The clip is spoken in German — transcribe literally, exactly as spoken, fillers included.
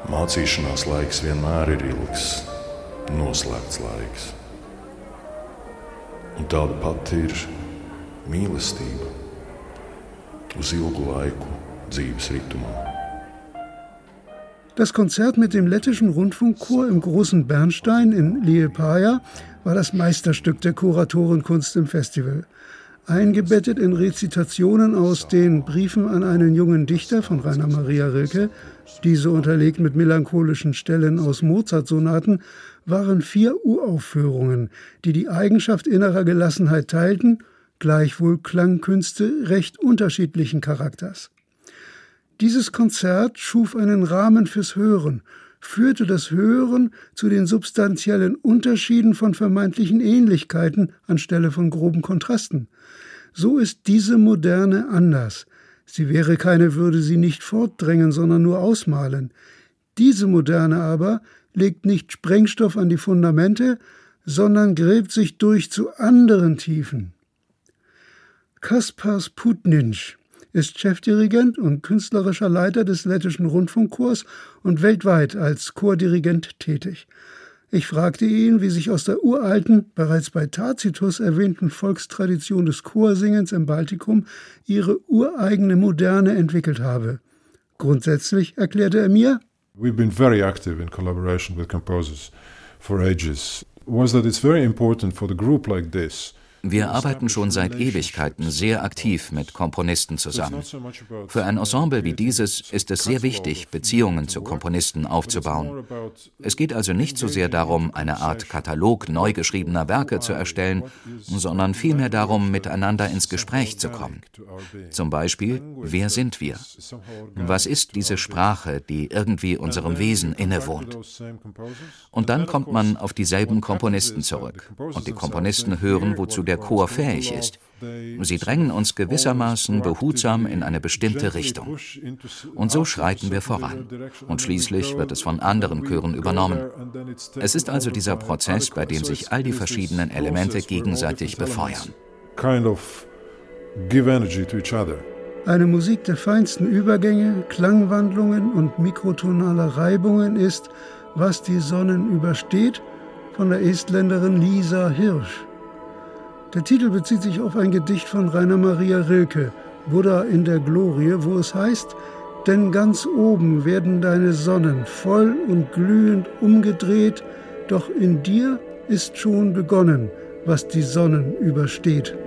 Mācīšanās laiks vienmēr ir ilgs, noslēgts laiks. Un tāda pati ir mīlestība uz ilgu laiku dzīves ritumā. Das Konzert mit dem lettischen Rundfunkchor im Großen Bernstein in Liepāja war das Meisterstück der Kuratorenkunst im Festival. Eingebettet in Rezitationen aus den Briefen an einen jungen Dichter von Rainer Maria Rilke, diese unterlegt mit melancholischen Stellen aus Mozart-Sonaten, waren vier Uraufführungen, die die Eigenschaft innerer Gelassenheit teilten, gleichwohl Klangkünste recht unterschiedlichen Charakters. Dieses Konzert schuf einen Rahmen fürs Hören, führte das Hören zu den substanziellen Unterschieden von vermeintlichen Ähnlichkeiten anstelle von groben Kontrasten. So ist diese Moderne anders. Sie wäre keine, würde sie nicht fortdrängen, sondern nur ausmalen. Diese Moderne aber legt nicht Sprengstoff an die Fundamente, sondern gräbt sich durch zu anderen Tiefen. Kaspar Sputninch ist Chefdirigent und künstlerischer Leiter des lettischen Rundfunkchors und weltweit als Chordirigent tätig. Ich fragte ihn, wie sich aus der uralten, bereits bei Tacitus erwähnten Volkstradition des Chorsingens im Baltikum ihre ureigene Moderne entwickelt habe. Grundsätzlich erklärte er mir: We've been very active in collaboration with composers for ages. Was that it's very important for the group like this. Wir arbeiten schon seit Ewigkeiten sehr aktiv mit Komponisten zusammen. Für ein Ensemble wie dieses ist es sehr wichtig, Beziehungen zu Komponisten aufzubauen. Es geht also nicht so sehr darum, eine Art Katalog neu geschriebener Werke zu erstellen, sondern vielmehr darum, miteinander ins Gespräch zu kommen. Zum Beispiel, wer sind wir? Was ist diese Sprache, die irgendwie unserem Wesen innewohnt? Und dann kommt man auf dieselben Komponisten zurück. Und die Komponisten hören, wozu der Chor fähig ist. Sie drängen uns gewissermaßen behutsam in eine bestimmte Richtung. Und so schreiten wir voran. Und schließlich wird es von anderen Chören übernommen. Es ist also dieser Prozess, bei dem sich all die verschiedenen Elemente gegenseitig befeuern. Eine Musik der feinsten Übergänge, Klangwandlungen und mikrotonaler Reibungen ist Was die Sonnen übersteht von der Estländerin Lisa Hirsch. Der Titel bezieht sich auf ein Gedicht von Rainer Maria Rilke, Buddha in der Glorie, wo es heißt: Denn ganz oben werden deine Sonnen voll und glühend umgedreht, doch in dir ist schon begonnen, was die Sonnen übersteht.